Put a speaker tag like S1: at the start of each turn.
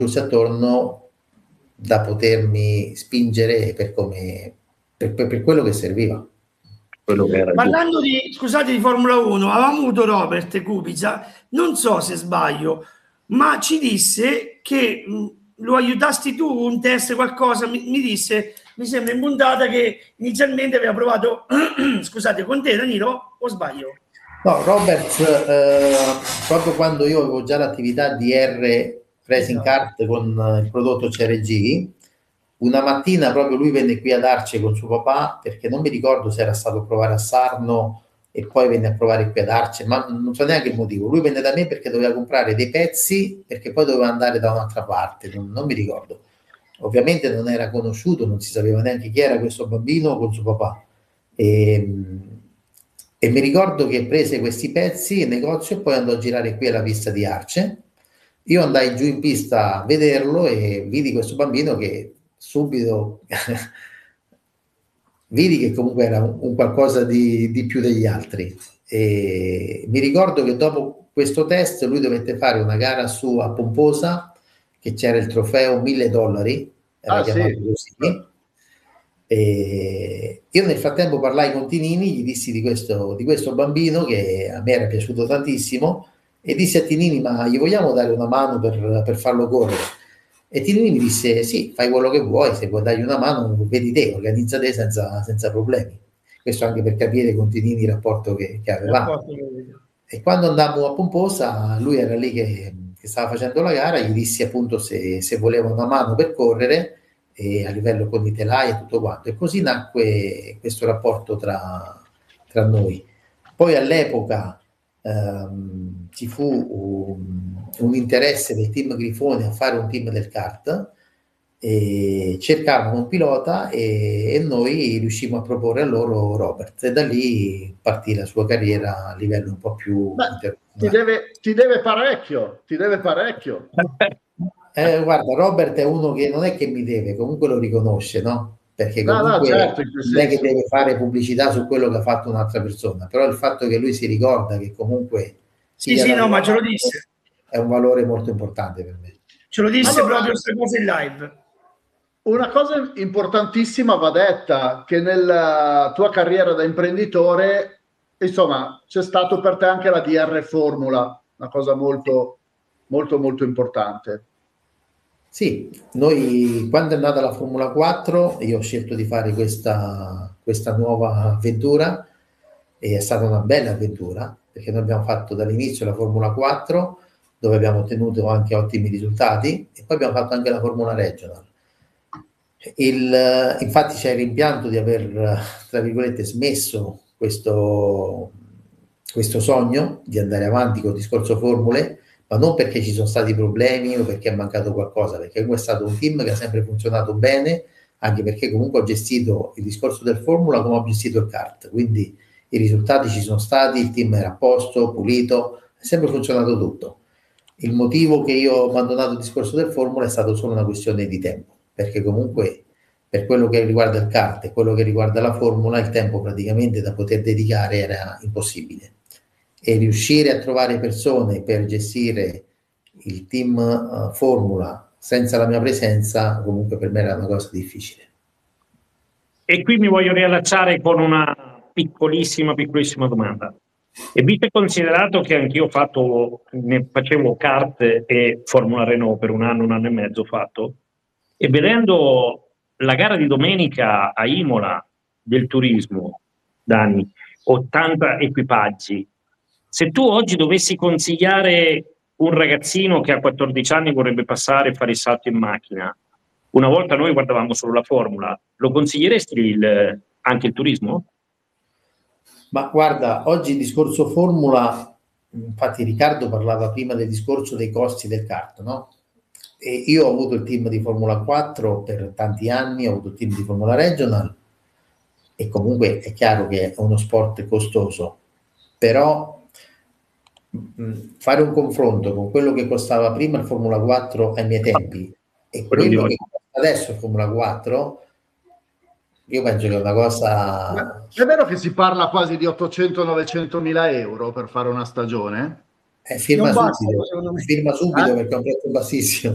S1: attorno da potermi spingere per quello che serviva.
S2: Parlando scusate, di Formula 1, avevamo avuto Robert Kubica, non so se sbaglio, ma ci disse che lo aiutasti tu, un test, qualcosa, mi disse, mi sembra in puntata, che inizialmente aveva provato, scusate, con te Danilo, o sbaglio?
S1: No, Robert, proprio quando io avevo già l'attività di Racing Kart con il prodotto CRG, una mattina proprio lui venne qui ad Arce con suo papà, perché non mi ricordo se era stato a provare a Sarno e poi venne a provare qui ad Arce, ma non so neanche il motivo. Lui venne da me perché doveva comprare dei pezzi, perché poi doveva andare da un'altra parte, non mi ricordo. Ovviamente non era conosciuto, non si sapeva neanche chi era questo bambino con suo papà. E mi ricordo che prese questi pezzi in negozio e poi andò a girare qui alla pista di Arce. Io andai giù in pista a vederlo e vidi questo bambino che subito vidi che comunque era un qualcosa di più degli altri. E mi ricordo che dopo questo test lui dovette fare una gara su a Pomposa, che c'era il trofeo $1.000, era chiamato così. E io nel frattempo parlai con Tinini, gli dissi di questo bambino che a me era piaciuto tantissimo, e dissi a Tinini: ma gli vogliamo dare una mano per farlo correre? E Tinini mi disse: sì, fai quello che vuoi, se vuoi dargli una mano vedi te, organizza te senza problemi. Questo anche per capire con Tinini il rapporto che avevamo. E quando andammo a Pomposa, lui era lì che stava facendo la gara, gli dissi appunto se voleva una mano per correre, e a livello con i telai e tutto quanto, e così nacque questo rapporto tra noi. Poi all'epoca ci fu un interesse del team Grifone a fare un team del kart, e cercavano un pilota e noi riuscimmo a proporre a loro Robert, e da lì partì la sua carriera a livello un po' più
S3: ti deve parecchio.
S1: Guarda, Robert è uno che non è che mi deve, comunque lo riconosce, no? Perché comunque
S3: certo,
S1: non è che deve fare pubblicità su quello che ha fatto un'altra persona, però il fatto che lui si ricorda che comunque
S2: ma ce lo disse,
S1: è un valore molto importante per me.
S2: Ce lo disse proprio questa cosa in live.
S3: Una cosa importantissima va detta, che nella tua carriera da imprenditore, insomma, c'è stato per te anche la DR Formula, una cosa molto, molto, molto importante.
S1: Sì, noi quando è nata la Formula 4, io ho scelto di fare questa nuova avventura, e è stata una bella avventura, perché noi abbiamo fatto dall'inizio la Formula 4, dove abbiamo ottenuto anche ottimi risultati, e poi abbiamo fatto anche la Formula Regional. Infatti c'è il rimpianto di aver, tra virgolette, smesso questo sogno di andare avanti con il discorso formule, ma non perché ci sono stati problemi o perché è mancato qualcosa, perché comunque è stato un team che ha sempre funzionato bene, anche perché comunque ho gestito il discorso del formula come ho gestito il kart, quindi i risultati ci sono stati, il team era a posto, pulito, è sempre funzionato tutto. Il motivo che io ho abbandonato il discorso del formula è stato solo una questione di tempo, perché comunque per quello che riguarda il kart e quello che riguarda la formula, il tempo praticamente da poter dedicare era impossibile, e riuscire a trovare persone per gestire il team formula senza la mia presenza comunque per me era una cosa difficile.
S4: E qui mi voglio riallacciare con una piccolissima domanda. E visto e considerato che anch'io facevo kart e Formula Renault per un anno e mezzo fatto, e vedendo la gara di domenica a Imola del turismo, Dani, 80 equipaggi, se tu oggi dovessi consigliare un ragazzino che a 14 anni vorrebbe passare e fare il salto in macchina, una volta noi guardavamo solo la Formula, lo consiglieresti anche il turismo?
S1: Ma guarda, oggi il discorso formula, infatti Riccardo parlava prima del discorso dei costi del kart, no? E io ho avuto il team di Formula 4 per tanti anni, ho avuto il team di Formula Regional, e comunque è chiaro che è uno sport costoso, però fare un confronto con quello che costava prima il Formula 4 ai miei tempi e quello che costa adesso il Formula 4, io penso che è una cosa...
S3: È vero che si parla quasi di 800-900 mila euro per fare una stagione?
S1: Firma subito perché è un prezzo bassissimo.